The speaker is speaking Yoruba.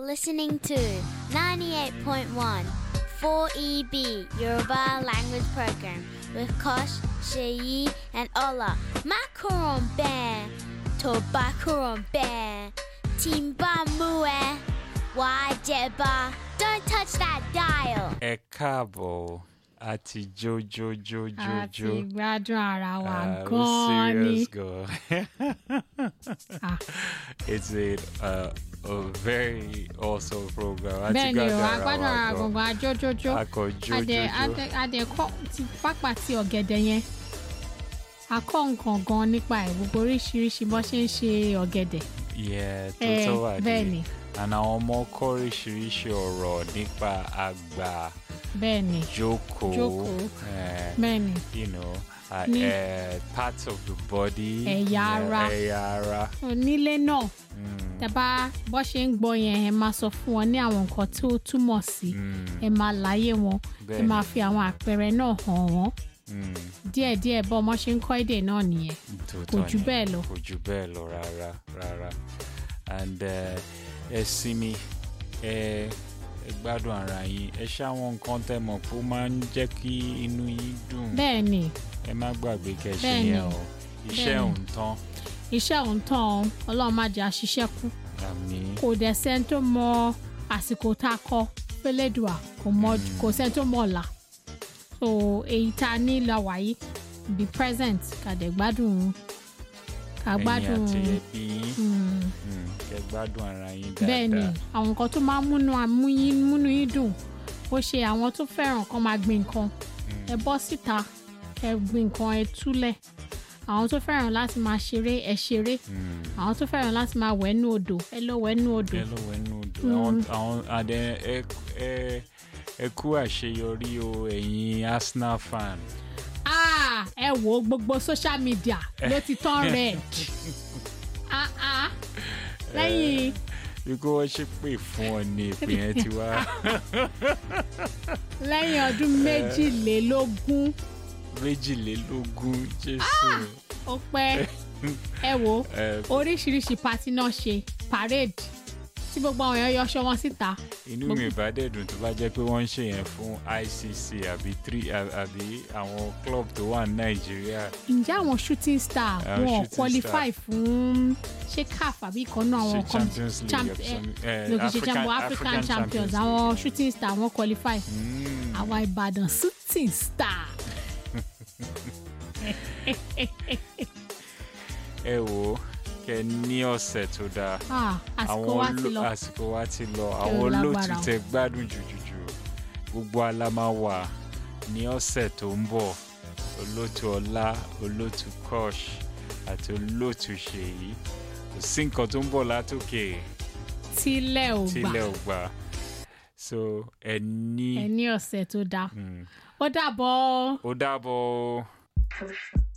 listening to 98.1 4EB Yoruba Language Program with Kosh, Sheyi, and Ola. Macaron Bear, Tobacaron Bear, Timba Mue, Wajeba. Don't touch that dial. Ẹ káàbọ̀ àti jojo. Àti gbádùn ara wa We gan-an ni. serious go. It's a very awesome program. Àti Bẹ́ẹ̀ ni o, gbádùn a gbádùn ara wa gan. gangan ajójójó. Akọ jojo. Adẹ̀kọ́ ti pápá ti ọ̀gẹ̀dẹ̀ yẹn. A kọ́ nǹkan gan nípa ẹ̀ gbogbo oríṣiríṣi bó ṣe ń ṣe ọ̀gẹ̀dẹ̀. Yeah, tó tó wà bẹ́ẹ̀ ni. And àwọn ọmọ kọ́ oríṣiríṣi ọ̀rọ̀ nípa àgbà Bẹ́ẹ̀ ni. jókòó. Bẹ́ẹ̀ ni. You know, Ní- parts of the body. Ẹ̀yà ara. Ẹ̀yà ara. Onílé náà. Tẹ́bá bó ṣe ń gbọ́ yẹn ẹ máa sọ fún wọn ní àwọn nǹkan tí ó túmọ̀ sí. Ẹ máa láyé wọn. Ẹ máa fi àwọn àpẹẹrẹ náà hàn wọ́n. Díẹ̀díẹ̀ bọ́ ọmọ ṣe ń kọ́ èdè náà nìyẹn. Kò jù bẹ́ẹ̀ lọ. Kò jù bẹ́ẹ̀ lọ rárá. And ẹ sinmi, ẹ gbádùn ara yín, ẹ ṣáwọn nǹkan tẹ́ mọ̀ pé ó máa ń jẹ́ kí inú yín dùn. Bẹ́ẹ̀ ni. Ẹ má gbàgbé kẹ́ṣe Bẹ́ẹ̀ ni. yẹn o. Iṣẹ́ Bẹ́ẹ̀ ni. òun tán. Iṣẹ́ òun tán o, Ọlọ́run má jẹ́ àṣìṣe kú. Àmín. Kò dẹ̀ sẹ́ni tó mọ àsìkò tá a kọ fẹ́lẹ́dùà kò sẹ́ni tó mọ ọ̀la. So èyí tá a ní la wáyé be present ká dẹ̀ gbádùn Ẹ̀yin àti ẹbí yín. Kẹ́ gbádùn ara yín dáadáa. bẹ́ẹ̀ ni àwọn nǹkan tó máa ń múnú yín dùn ó ṣe àwọn tó fẹ́ràn kan máa gbin nǹkan ẹ bọ́ síta ẹ gbin nǹkan ẹ túlẹ̀ àwọn tó fẹ́ràn láti máa ṣeré ẹ ṣeré àwọn tó fẹ́ràn láti máa wẹ̀ nú odò ẹ lọ wẹ̀ nú odò. Ẹ lọ́wọ́ ẹnu odò. Àwọn àdẹ ẹ kú àṣeyọrí o ẹ̀yin Arsenal fan. Ẹ wo gbogbo social media ló ti turn red. Lẹ́yìn Ikú wọ́n ṣe pè fún ọ ní ìpè yẹn ti wá. lẹ́yìn ọdún méjìlélógún Jésù. ó pẹ́ ẹ wo oríṣiríṣi pati náà ṣe parade tí gbogbo àwọn èèyàn yọṣọ wọn síta. Inú mi ìbá dẹ̀dùn tó bá jẹ́ pé wọ́n ń ṣe yẹn fún ICC àbí àwọn club tó wà ní Nàìjíríà. Ǹjẹ́ àwọn shooting star Àwọn wọn shooting qualify fún ṣé CAF àbí ìkan náà àwọn Champions League African champions àwọn shooting star wọn qualify. Àwa Ìbàdàn shooting star. Ẹ wò ó kẹ ní ọ̀sẹ̀ tó dáa. Àsìkò wa ti lọ. Àsìkò wa ti lọ. Àwọn olóòtú tẹ gbádùn jùjùjù. Gbogbo alama wà ní ọ̀sẹ̀ tó ń bọ̀. Olóòtú Ọlá, olóòtú Kosh àti olóòtú Ṣèyí. Kò sí nǹkan tó ń bọ̀ látòkè. Tílẹ̀ ò gbà. So ẹ ní ọ̀sẹ̀ tó dáa. Ó dàbọ̀. Ó dàbọ̀.